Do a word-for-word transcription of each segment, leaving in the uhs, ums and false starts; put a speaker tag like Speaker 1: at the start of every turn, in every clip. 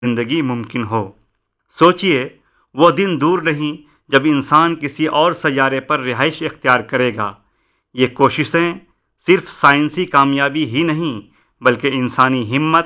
Speaker 1: زندگی ممکن ہو۔ سوچئے وہ دن دور نہیں جب انسان کسی اور سیارے پر رہائش اختیار کرے گا۔ یہ کوششیں صرف سائنسی کامیابی ہی نہیں بلکہ انسانی ہمت،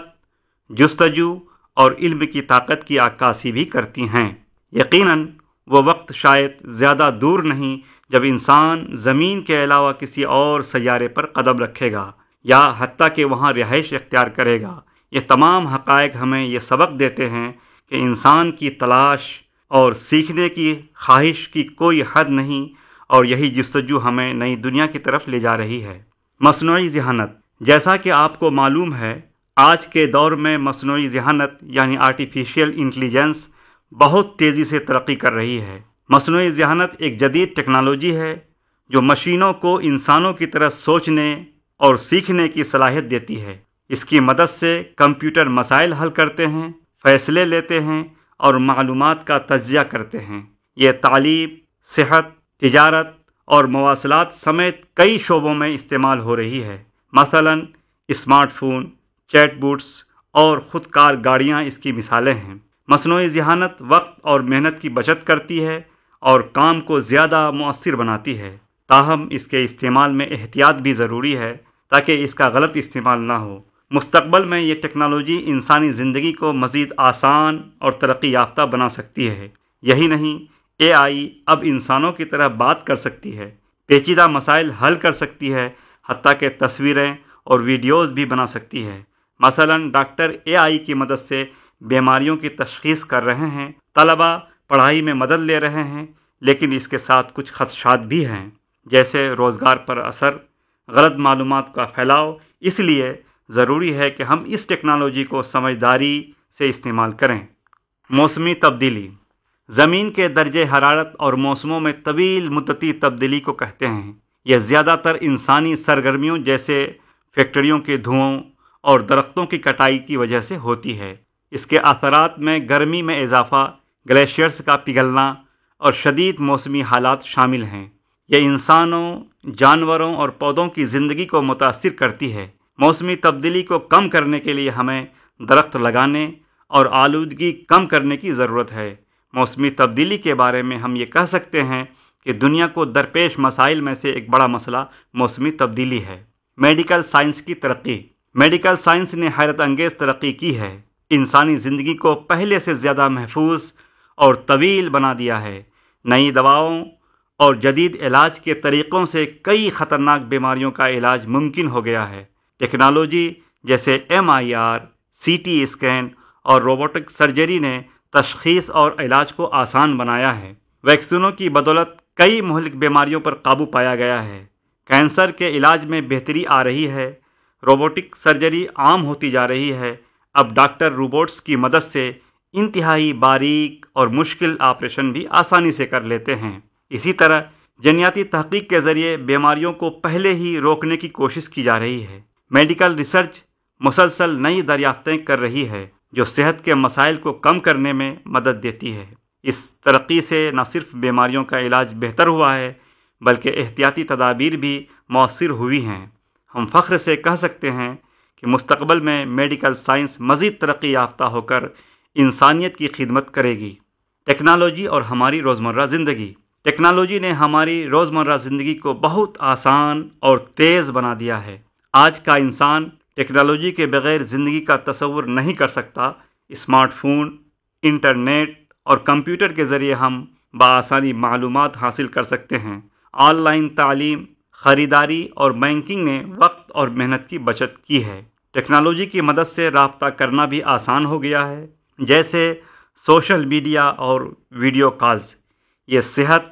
Speaker 1: جستجو اور علم کی طاقت کی عکاسی بھی کرتی ہیں۔ یقیناً وہ وقت شاید زیادہ دور نہیں جب انسان زمین کے علاوہ کسی اور سیارے پر قدم رکھے گا یا حتیٰ کہ وہاں رہائش اختیار کرے گا۔ یہ تمام حقائق ہمیں یہ سبق دیتے ہیں کہ انسان کی تلاش اور سیکھنے کی خواہش کی کوئی حد نہیں، اور یہی جستجو ہمیں نئی دنیا کی طرف لے جا رہی ہے۔ مصنوعی ذہانت، جیسا کہ آپ کو معلوم ہے، آج کے دور میں مصنوعی ذہانت یعنی آرٹیفیشیل انٹیلیجنس بہت تیزی سے ترقی کر رہی ہے۔ مصنوعی ذہانت ایک جدید ٹیکنالوجی ہے جو مشینوں کو انسانوں کی طرح سوچنے اور سیکھنے کی صلاحیت دیتی ہے۔ اس کی مدد سے کمپیوٹر مسائل حل کرتے ہیں، فیصلے لیتے ہیں اور معلومات کا تجزیہ کرتے ہیں۔ یہ تعلیم، صحت، تجارت اور مواصلات سمیت کئی شعبوں میں استعمال ہو رہی ہے۔ مثلاً اسمارٹ فون، چیٹ بوٹس اور خود کار گاڑیاں اس کی مثالیں ہیں۔ مصنوعی ذہانت وقت اور محنت کی بچت کرتی ہے اور کام کو زیادہ مؤثر بناتی ہے، تاہم اس کے استعمال میں احتیاط بھی ضروری ہے تاکہ اس کا غلط استعمال نہ ہو۔ مستقبل میں یہ ٹیکنالوجی انسانی زندگی کو مزید آسان اور ترقی یافتہ بنا سکتی ہے۔ یہی نہیں، اے آئی اب انسانوں کی طرح بات کر سکتی ہے، پیچیدہ مسائل حل کر سکتی ہے، حتیٰ کہ تصویریں اور ویڈیوز بھی بنا سکتی ہے۔ مثلاً ڈاکٹر اے آئی کی مدد سے بیماریوں کی تشخیص کر رہے ہیں، طلباء پڑھائی میں مدد لے رہے ہیں، لیکن اس کے ساتھ کچھ خدشات بھی ہیں، جیسے روزگار پر اثر، غلط معلومات کا پھیلاؤ۔ اس لیے ضروری ہے کہ ہم اس ٹیکنالوجی کو سمجھداری سے استعمال کریں۔ موسمی تبدیلی، زمین کے درجہ حرارت اور موسموں میں طویل مدتی تبدیلی کو کہتے ہیں۔ یہ زیادہ تر انسانی سرگرمیوں جیسے فیکٹریوں کے دھوؤں اور درختوں کی کٹائی کی وجہ سے ہوتی ہے۔ اس کے اثرات میں گرمی میں اضافہ، گلیشیئرز کا پگھلنا اور شدید موسمی حالات شامل ہیں۔ یہ انسانوں، جانوروں اور پودوں کی زندگی کو متاثر کرتی ہے۔ موسمی تبدیلی کو کم کرنے کے لیے ہمیں درخت لگانے اور آلودگی کم کرنے کی ضرورت ہے۔ موسمی تبدیلی کے بارے میں ہم یہ کہہ سکتے ہیں کہ دنیا کو درپیش مسائل میں سے ایک بڑا مسئلہ موسمی تبدیلی ہے۔ میڈیکل سائنس کی ترقی، میڈیکل سائنس نے حیرت انگیز ترقی کی ہے، انسانی زندگی کو پہلے سے زیادہ محفوظ اور طویل بنا دیا ہے۔ نئی دواؤں اور جدید علاج کے طریقوں سے کئی خطرناک بیماریوں کا علاج ممکن ہو گیا ہے۔ ٹیکنالوجی جیسے M I R, C T scan اور روبوٹک سرجری نے تشخیص اور علاج کو آسان بنایا ہے۔ ویکسینوں کی بدولت کئی مہلک بیماریوں پر قابو پایا گیا ہے۔ کینسر کے علاج میں بہتری آ رہی ہے، روبوٹک سرجری عام ہوتی جا رہی ہے۔ اب ڈاکٹر روبوٹس کی مدد سے انتہائی باریک اور مشکل آپریشن بھی آسانی سے کر لیتے ہیں۔ اسی طرح جنیاتی تحقیق کے ذریعے بیماریوں کو پہلے ہی روکنے کی کوشش کی جا رہی ہے۔ میڈیکل ریسرچ مسلسل نئی دریافتیں کر رہی ہے جو صحت کے مسائل کو کم کرنے میں مدد دیتی ہے۔ اس ترقی سے نہ صرف بیماریوں کا علاج بہتر ہوا ہے بلکہ احتیاطی تدابیر بھی مؤثر ہوئی ہیں۔ ہم فخر سے کہہ سکتے ہیں کہ مستقبل میں میڈیکل سائنس مزید ترقی یافتہ ہو کر انسانیت کی خدمت کرے گی۔ ٹیکنالوجی اور ہماری روزمرہ زندگی، ٹیکنالوجی نے ہماری روزمرہ زندگی کو بہت آسان اور تیز بنا دیا ہے۔ آج کا انسان ٹیکنالوجی کے بغیر زندگی کا تصور نہیں کر سکتا۔ اسمارٹ فون، انٹرنیٹ اور کمپیوٹر کے ذریعے ہم بآسانی معلومات حاصل کر سکتے ہیں۔ آن لائن تعلیم، خریداری اور بینکنگ نے وقت اور محنت کی بچت کی ہے۔ ٹیکنالوجی کی مدد سے رابطہ کرنا بھی آسان ہو گیا ہے، جیسے سوشل میڈیا اور ویڈیو کالز۔ یہ صحت،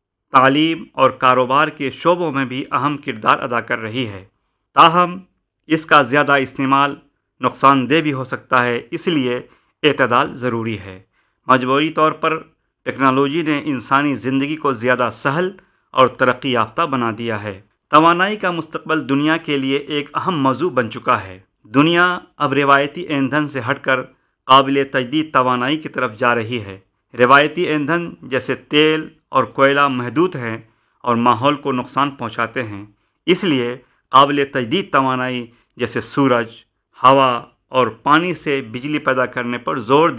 Speaker 1: تعلیم اور کاروبار کے شعبوں میں بھی اہم کردار ادا کر رہی ہے۔ تاہم اس کا زیادہ استعمال نقصان دہ بھی ہو سکتا ہے، اس لیے اعتدال ضروری ہے۔ مجموعی طور پر ٹیکنالوجی نے انسانی زندگی کو زیادہ سہل اور ترقی یافتہ بنا دیا ہے۔ توانائی کا مستقبل دنیا کے لیے ایک اہم موضوع بن چکا ہے۔ دنیا اب روایتی ایندھن سے ہٹ کر قابل تجدید توانائی کی طرف جا رہی ہے۔ روایتی ایندھن جیسے تیل اور کوئلہ محدود ہیں اور ماحول کو نقصان پہنچاتے ہیں، اس لیے قابل تجدید توانائی جیسے سورج، ہوا اور پانی سے بجلی پیدا کرنے پر زور